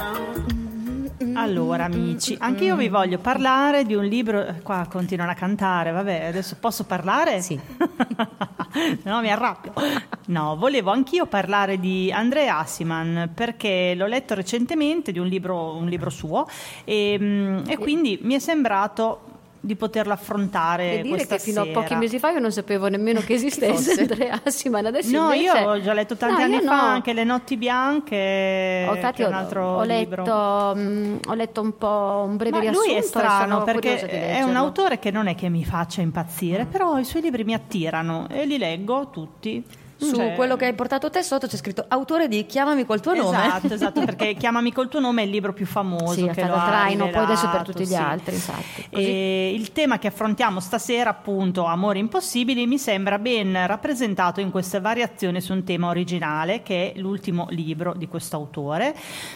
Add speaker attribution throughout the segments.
Speaker 1: Allora amici, anche io vi voglio parlare di un libro. Qua continuano a cantare, vabbè, adesso posso parlare?
Speaker 2: Sì.
Speaker 1: No, mi arrabbio. No, volevo anch'io parlare di André Aciman perché l'ho letto recentemente, di un libro suo e quindi mi è sembrato di poterlo affrontare
Speaker 2: E dire
Speaker 1: questa
Speaker 2: che fino
Speaker 1: sera.
Speaker 2: a pochi mesi fa io non sapevo nemmeno che esistesse Andrea Aciman. Adesso
Speaker 1: No,
Speaker 2: invece...
Speaker 1: io ho già letto tanti anni fa anche Le notti bianche,
Speaker 2: infatti
Speaker 1: che è un altro libro.
Speaker 2: Ho letto un po' un breve riassunto.
Speaker 1: Lui è strano perché
Speaker 2: di
Speaker 1: è un autore che non è che mi faccia impazzire, però i suoi libri mi attirano e li leggo tutti.
Speaker 3: Su quello che hai portato te sotto c'è scritto autore di Chiamami col tuo nome.
Speaker 1: Esatto, perché Chiamami col tuo nome è il libro più famoso
Speaker 2: sì,
Speaker 1: che lo
Speaker 2: da
Speaker 1: ha
Speaker 2: traino,
Speaker 1: rivelato,
Speaker 2: poi adesso per tutti gli altri, infatti.
Speaker 1: E il tema che affrontiamo stasera, appunto, Amori impossibili, mi sembra ben rappresentato in queste variazioni su un tema originale, che è l'ultimo libro di questo autore.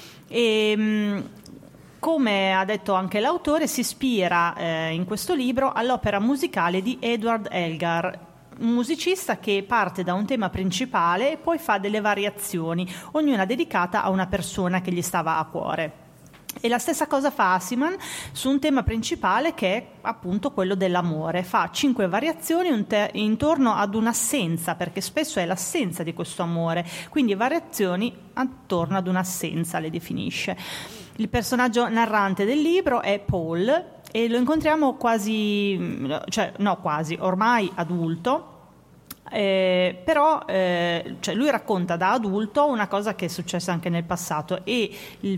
Speaker 1: Come ha detto anche l'autore, si ispira in questo libro all'opera musicale di Edward Elgar, un musicista che parte da un tema principale e poi fa delle variazioni, ognuna dedicata a una persona che gli stava a cuore. E la stessa cosa fa Aciman su un tema principale che è appunto quello dell'amore. Fa 5 variazioni intorno ad un'assenza, perché spesso è l'assenza di questo amore, quindi variazioni attorno ad un'assenza le definisce. Il personaggio narrante del libro è Paul e lo incontriamo ormai adulto. Però lui racconta da adulto una cosa che è successa anche nel passato e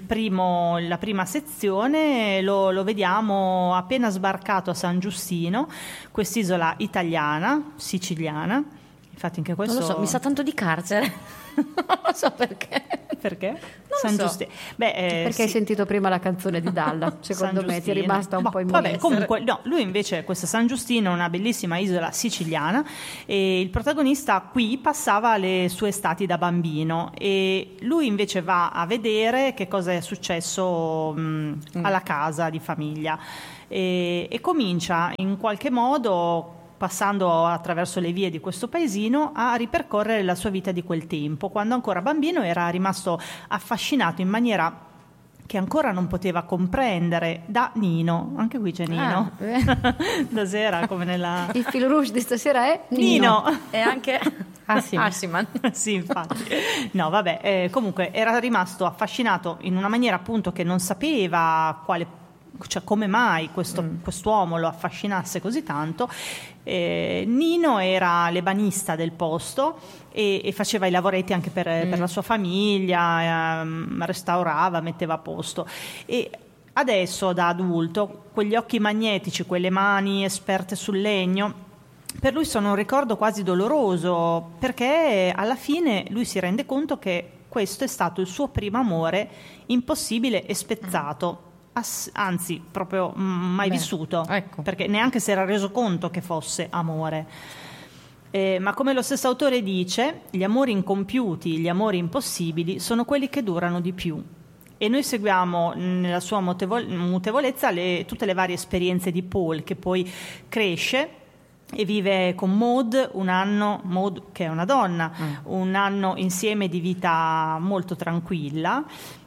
Speaker 1: la prima sezione lo vediamo appena sbarcato a San Giustino, quest'isola italiana, siciliana. Infatti anche questo...
Speaker 3: Non lo so, mi sa tanto di carcere. Non lo so perché.
Speaker 1: Perché?
Speaker 3: Non
Speaker 1: San
Speaker 3: lo so.
Speaker 1: Giustino.
Speaker 2: Perché hai sentito prima la canzone di Dalla, secondo me ti è rimasta un po' in
Speaker 1: vabbè, comunque no, lui invece, questa San Giustino è una bellissima isola siciliana e il protagonista qui passava le sue estati da bambino e lui invece va a vedere che cosa è successo alla casa di famiglia e comincia in qualche modo, passando attraverso le vie di questo paesino, a ripercorrere la sua vita di quel tempo. Quando ancora bambino era rimasto affascinato in maniera che ancora non poteva comprendere da Nino. Anche qui c'è Nino. Stasera, come nella...
Speaker 2: Il fil rouge di stasera è
Speaker 1: Nino.
Speaker 3: E anche Aciman.
Speaker 1: Sì, infatti. No, vabbè, comunque era rimasto affascinato in una maniera appunto che non sapeva come mai quest'uomo lo affascinasse così tanto. Nino era l'ebanista del posto e faceva i lavoretti anche per la sua famiglia, restaurava, metteva a posto. E adesso, da adulto, quegli occhi magnetici, quelle mani esperte sul legno, per lui sono un ricordo quasi doloroso, perché alla fine lui si rende conto che questo è stato il suo primo amore impossibile e spezzato. Anzi, proprio mai vissuto,
Speaker 3: ecco.
Speaker 1: Perché neanche si era reso conto che fosse amore. Ma come lo stesso autore dice, gli amori incompiuti, gli amori impossibili sono quelli che durano di più. E noi seguiamo nella sua mutevolezza tutte le varie esperienze di Paul, che poi cresce e vive con Maud un anno, Maud che è una donna, un anno insieme di vita molto tranquilla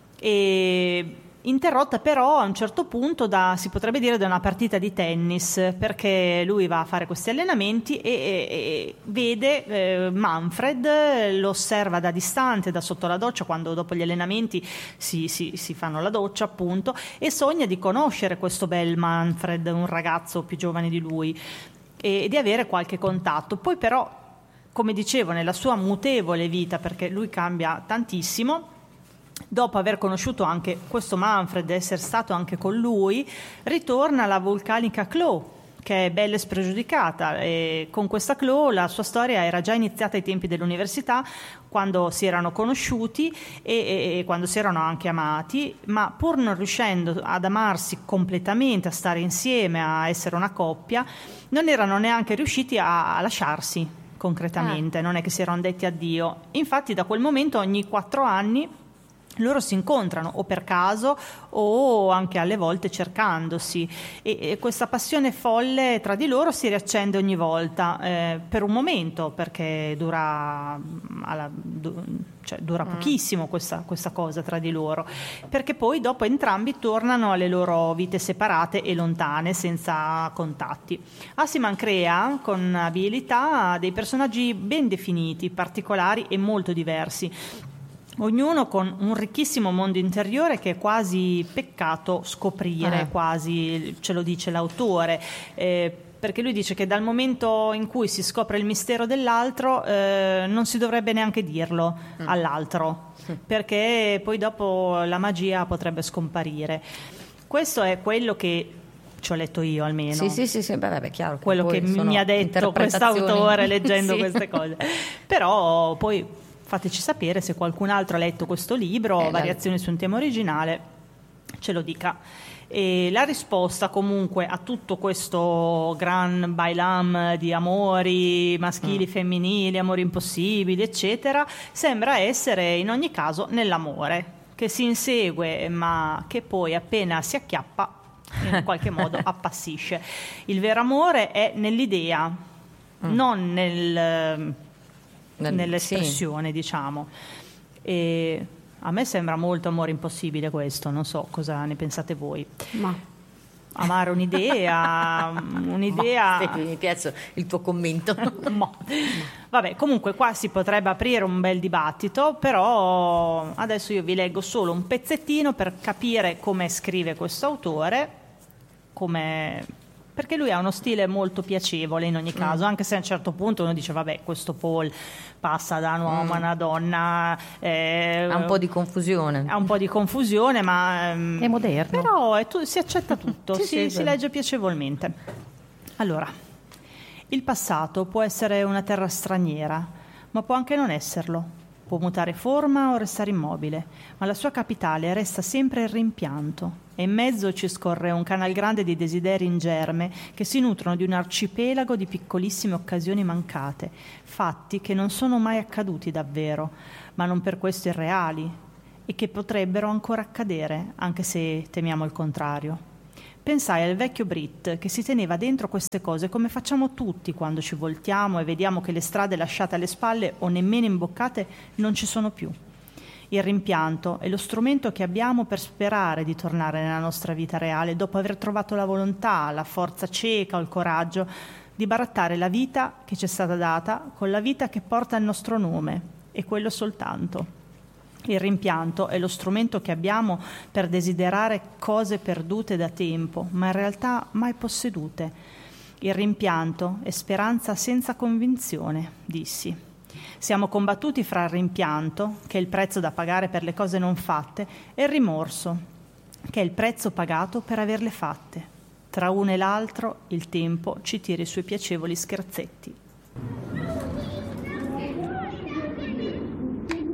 Speaker 1: e interrotta però a un certo punto si potrebbe dire da una partita di tennis, perché lui va a fare questi allenamenti e vede Manfred, lo osserva da distante, da sotto la doccia, quando dopo gli allenamenti si fanno la doccia appunto, e sogna di conoscere questo bel Manfred, un ragazzo più giovane di lui, e di avere qualche contatto. Poi però, come dicevo, nella sua mutevole vita, perché lui cambia tantissimo, dopo aver conosciuto anche questo Manfred, essere stato anche con lui, ritorna alla vulcanica Chloe, che è bella e spregiudicata, e con questa Chloe la sua storia era già iniziata ai tempi dell'università, quando si erano conosciuti e quando si erano anche amati, ma pur non riuscendo ad amarsi completamente, a stare insieme, a essere una coppia, non erano neanche riusciti a lasciarsi concretamente, non è che si erano detti addio. Infatti da quel momento ogni 4 anni loro si incontrano o per caso o anche alle volte cercandosi, e questa passione folle tra di loro si riaccende ogni volta, per un momento, perché dura pochissimo questa cosa tra di loro, perché poi dopo entrambi tornano alle loro vite separate e lontane, senza contatti. Asimov crea con abilità dei personaggi ben definiti, particolari e molto diversi, ognuno con un ricchissimo mondo interiore che è quasi peccato scoprire, quasi, ce lo dice l'autore, perché lui dice che dal momento in cui si scopre il mistero dell'altro non si dovrebbe neanche dirlo all'altro, perché poi dopo la magia potrebbe scomparire. Questo è quello che ci ho letto io, almeno.
Speaker 3: Sì, beh, chiaro.
Speaker 1: Quello che mi ha detto quest'autore leggendo queste cose. Però poi fateci sapere se qualcun altro ha letto questo libro, Variazioni su un tema originale, ce lo dica. E la risposta comunque a tutto questo gran bailam di amori maschili, femminili, amori impossibili, eccetera, sembra essere in ogni caso nell'amore, che si insegue ma che poi appena si acchiappa in qualche modo appassisce. Il vero amore è nell'idea, non nell'espressione, diciamo. E a me sembra molto amore impossibile questo, non so cosa ne pensate voi.
Speaker 2: Ma
Speaker 1: amare un'idea
Speaker 3: mi piace il tuo commento.
Speaker 1: Vabbè, comunque qua si potrebbe aprire un bel dibattito, però adesso io vi leggo solo un pezzettino per capire come scrive questo autore, perché lui ha uno stile molto piacevole in ogni caso, anche se a un certo punto uno dice vabbè, questo Paul passa da un uomo a una donna,
Speaker 3: ha un po' di confusione,
Speaker 1: ma
Speaker 2: è moderno,
Speaker 1: però si accetta tutto, si legge piacevolmente. Allora, il passato può essere una terra straniera, ma può anche non esserlo. Può mutare forma o restare immobile, ma la sua capitale resta sempre il rimpianto, e in mezzo ci scorre un canal grande di desideri in germe che si nutrono di un arcipelago di piccolissime occasioni mancate, fatti che non sono mai accaduti davvero, ma non per questo irreali, e che potrebbero ancora accadere, anche se temiamo il contrario. Pensai al vecchio Brit che si teneva dentro queste cose come facciamo tutti quando ci voltiamo e vediamo che le strade lasciate alle spalle o nemmeno imboccate non ci sono più. Il rimpianto è lo strumento che abbiamo per sperare di tornare nella nostra vita reale dopo aver trovato la volontà, la forza cieca o il coraggio di barattare la vita che ci è stata data con la vita che porta il nostro nome, e quello soltanto. Il rimpianto è lo strumento che abbiamo per desiderare cose perdute da tempo, ma in realtà mai possedute. Il rimpianto è speranza senza convinzione, dissi. Siamo combattuti fra il rimpianto, che è il prezzo da pagare per le cose non fatte, e il rimorso, che è il prezzo pagato per averle fatte. Tra uno e l'altro il tempo ci tira i suoi piacevoli scherzetti.